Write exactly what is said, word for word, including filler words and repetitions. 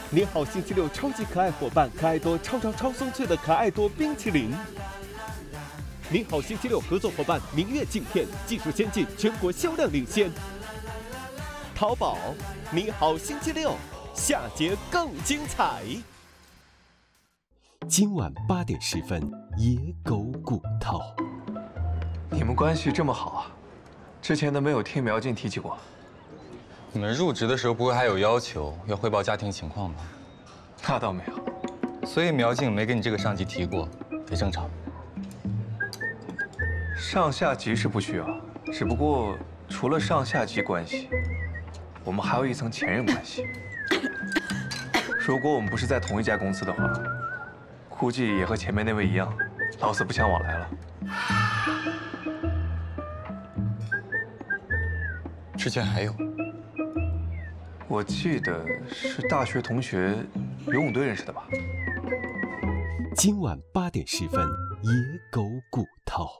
你好星期六超级可爱伙伴可爱多超超超松脆的可爱多冰淇淋。你好星期六合作伙伴明月镜片，技术先进，全国销量领先。淘宝你好星期六，下节更精彩。今晚八点十分，野狗古套。 你们关系这么好啊？之前都没有听苗静提起过。 你们入职的时候不会还有要求要汇报家庭情况吗？ 那倒没有。 所以苗静没跟你这个上级提过，也正常。 上下级是不需要，只不过除了上下级关系，我们还有一层前任关系。如果我们不是在同一家公司的话，估计也和前面那位一样，老死不相往来了。 之前还有， 我记得是大学同学游泳队认识的吧？ 今晚八点十分，野狗古套。